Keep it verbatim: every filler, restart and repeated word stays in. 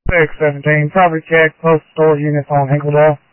six seventeen, property check, postal storage units on Hinkledale.